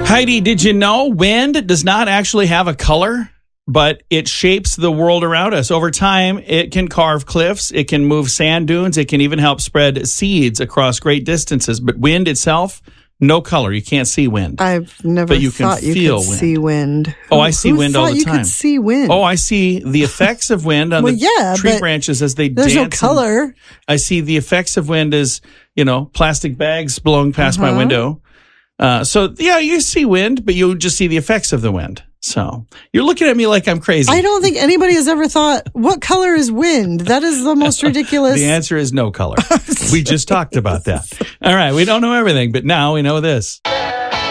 Heidi, did you know wind does not actually have a color, but it shapes the world around us? Over time, it can carve cliffs, it can move sand dunes, it can even help spread seeds across great distances. But wind itself, no color. You can't see wind. I've never thought you could see wind. Oh, I see wind all the time. You could see wind? Oh, I see the effects of wind on the tree branches as they dance. There's no color. I see the effects of wind as, plastic bags blowing past my window. So, you see wind, but you just see the effects of the wind. So you're looking at me like I'm crazy. I don't think anybody has ever thought, what color is wind? That is the most ridiculous. The answer is no color. We just talked about that. All right. We don't know everything, but now we know this.